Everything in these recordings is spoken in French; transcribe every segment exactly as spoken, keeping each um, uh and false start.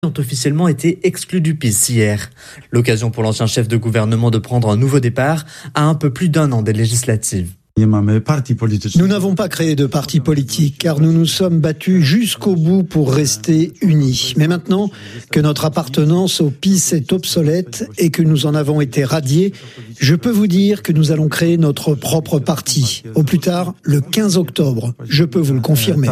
ont officiellement été exclus du P I S hier. L'occasion pour l'ancien chef de gouvernement de prendre un nouveau départ à un peu plus d'un an des législatives. Nous n'avons pas créé de parti politique car nous nous sommes battus jusqu'au bout pour rester unis. Mais maintenant que notre appartenance au P I S est obsolète et que nous en avons été radiés, je peux vous dire que nous allons créer notre propre parti. Au plus tard, le quinze octobre. Je peux vous le confirmer.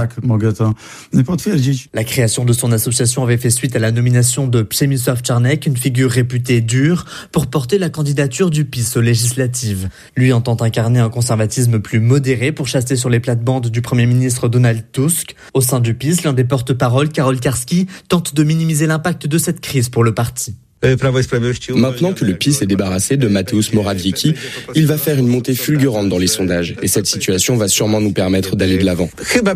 La création de son association avait fait suite à la nomination de Przemysław Czarnek, une figure réputée dure, pour porter la candidature du P I S aux législatives. Lui entend incarner un conservatisme plus modéré pour chasser sur les plates-bandes du Premier ministre Donald Tusk. Au sein du P I S, l'un des porte-paroles, Karol Karski, tente de minimiser l'impact de cette crise pour le parti. Maintenant que le P I S est débarrassé de Mateusz Morawiecki, il va faire une montée fulgurante dans les sondages. Et cette situation va sûrement nous permettre d'aller de l'avant.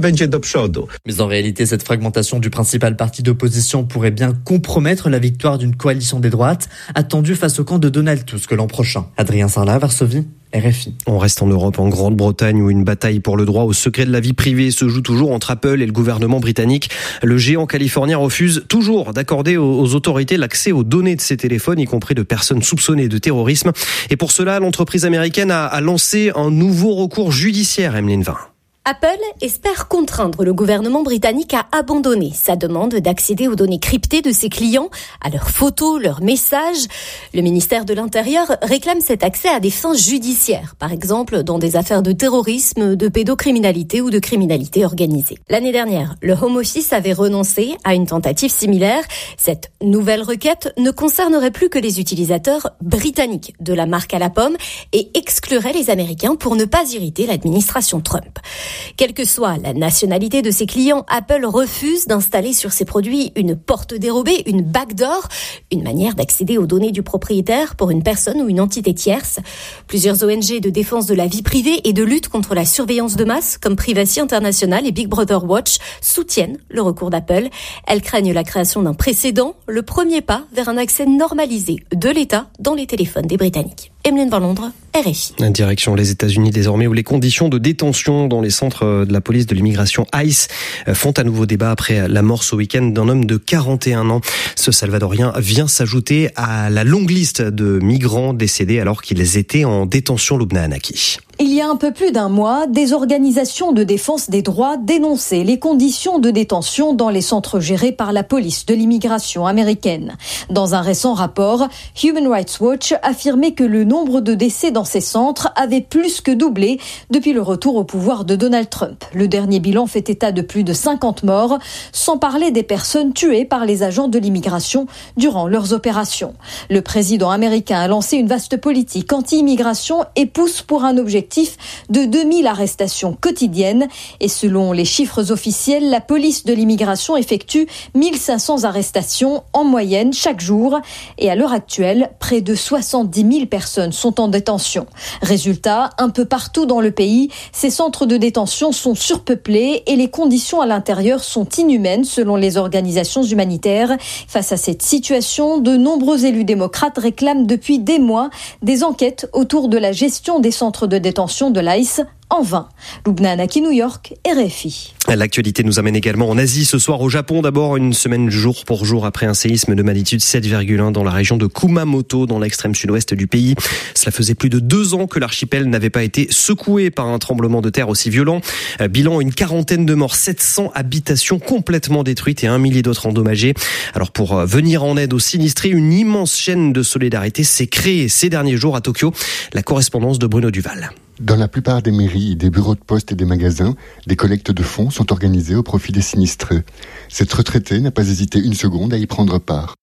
Mais en réalité, cette fragmentation du principal parti d'opposition pourrait bien compromettre la victoire d'une coalition des droites, attendue face au camp de Donald Tusk l'an prochain. Adrien Sarlat, Varsovie, R F I. On reste en Europe, en Grande-Bretagne, où une bataille pour le droit au secret de la vie privée se joue toujours entre Apple et le gouvernement britannique. Le géant californien refuse toujours d'accorder aux autorités l'accès aux données de ses téléphones, y compris de personnes soupçonnées de terrorisme. Et pour cela, l'entreprise américaine a, a lancé un nouveau recours judiciaire, Emeline Vin. Apple espère contraindre le gouvernement britannique à abandonner sa demande d'accéder aux données cryptées de ses clients, à leurs photos, leurs messages. Le ministère de l'Intérieur réclame cet accès à des fins judiciaires, par exemple dans des affaires de terrorisme, de pédocriminalité ou de criminalité organisée. L'année dernière, le Home Office avait renoncé à une tentative similaire. Cette nouvelle requête ne concernerait plus que les utilisateurs britanniques de la marque à la pomme et exclurait les Américains pour ne pas irriter l'administration Trump. Quelle que soit la nationalité de ses clients, Apple refuse d'installer sur ses produits une porte dérobée, une backdoor, une manière d'accéder aux données du propriétaire pour une personne ou une entité tierce. Plusieurs O N G de défense de la vie privée et de lutte contre la surveillance de masse, comme Privacy International et Big Brother Watch, soutiennent le recours d'Apple. Elles craignent la création d'un précédent, le premier pas vers un accès normalisé de l'État dans les téléphones des Britanniques. Emeline Van Londres, R F I. Direction les États-Unis désormais, où les conditions de détention dans les centres de la police de l'immigration I C E font à nouveau débat après la mort ce week-end d'un homme de quarante et un ans. Ce Salvadorien vient s'ajouter à la longue liste de migrants décédés alors qu'ils étaient en détention. Lubna Anaki. Il y a un peu plus d'un mois, des organisations de défense des droits dénonçaient les conditions de détention dans les centres gérés par la police de l'immigration américaine. Dans un récent rapport, Human Rights Watch affirmait que le nombre de décès dans ces centres avait plus que doublé depuis le retour au pouvoir de Donald Trump. Le dernier bilan fait état de plus de cinquante morts, sans parler des personnes tuées par les agents de l'immigration durant leurs opérations. Le président américain a lancé une vaste politique anti-immigration et pousse pour un objectif de deux mille arrestations quotidiennes. Et selon les chiffres officiels, la police de l'immigration effectue mille cinq cents arrestations en moyenne chaque jour. Et à l'heure actuelle, près de soixante-dix mille personnes sont en détention. Résultat, un peu partout dans le pays, ces centres de détention sont surpeuplés et les conditions à l'intérieur sont inhumaines selon les organisations humanitaires. Face à cette situation, de nombreux élus démocrates réclament depuis des mois des enquêtes autour de la gestion des centres de détention de l'I C E en vain. Lubna Anaki, New York, R F I. L'actualité nous amène également en Asie. Ce soir au Japon, d'abord une semaine jour pour jour après un séisme de magnitude sept virgule un dans la région de Kumamoto, dans l'extrême sud-ouest du pays. Cela faisait plus de deux ans que l'archipel n'avait pas été secoué par un tremblement de terre aussi violent. Bilan, une quarantaine de morts, sept cents habitations complètement détruites et un millier d'autres endommagées. Alors pour venir en aide aux sinistrés, une immense chaîne de solidarité s'est créée ces derniers jours à Tokyo. La correspondance de Bruno Duval. Dans la plupart des mairies, des bureaux de poste et des magasins, des collectes de fonds sont organisées au profit des sinistrés. Cette retraitée n'a pas hésité une seconde à y prendre part.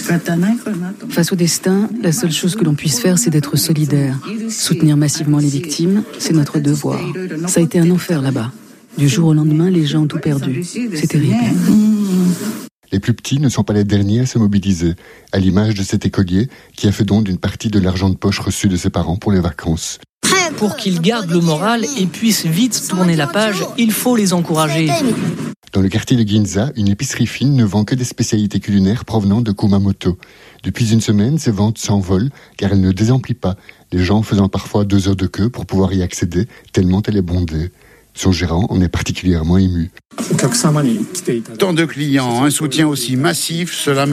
Face au destin, la seule chose que l'on puisse faire, c'est d'être solidaire. Soutenir massivement les victimes, c'est notre devoir. Ça a été un enfer là-bas. Du jour au lendemain, les gens ont tout perdu. C'est terrible. Les plus petits ne sont pas les derniers à se mobiliser, à l'image de cet écolier qui a fait don d'une partie de l'argent de poche reçu de ses parents pour les vacances. Pour qu'ils gardent le moral et puissent vite tourner la page, il faut les encourager. Dans le quartier de Ginza, une épicerie fine ne vend que des spécialités culinaires provenant de Kumamoto. Depuis une semaine, ses ventes s'envolent car elle ne désemplit pas, les gens faisant parfois deux heures de queue pour pouvoir y accéder, tellement elle est bondée. Son gérant en est particulièrement ému. Tant de clients, un soutien aussi massif, cela